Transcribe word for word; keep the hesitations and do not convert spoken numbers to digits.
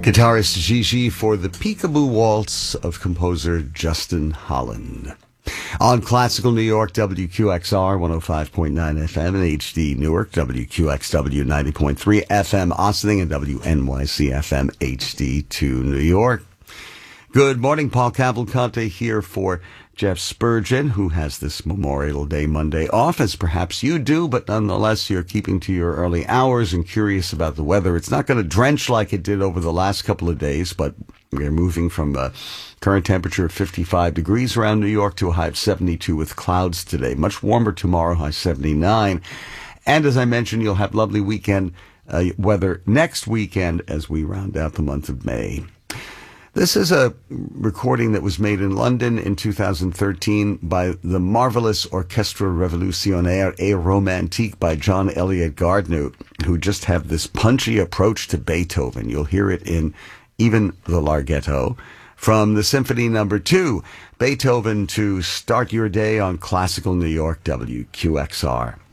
Guitarist Gigi for the Peekaboo Waltz of composer Justin Holland. On Classical New York, W Q X R one oh five point nine F M and H D Newark, W Q X W ninety point three F M Ossining, and W N Y C F M H D two New York. Good morning, Paul Cavalcante here for Jeff Spurgeon, who has this Memorial Day Monday off, as perhaps you do, but nonetheless you're keeping to your early hours and curious about the weather. It's not going to drench like it did over the last couple of days, but we're moving from a current temperature of fifty-five degrees around New York to a high of seventy-two with clouds today. Much warmer tomorrow, high seventy-nine. And as I mentioned, you'll have lovely weekend uh, weather next weekend as we round out the month of May. This is a recording that was made in London in two thousand thirteen by the marvelous Orchestra Revolutionnaire et Romantique by John Eliot Gardner, who just have this punchy approach to Beethoven. You'll hear it in even the Larghetto from the Symphony Number Two, Beethoven, to start your day on Classical New York, W Q X R.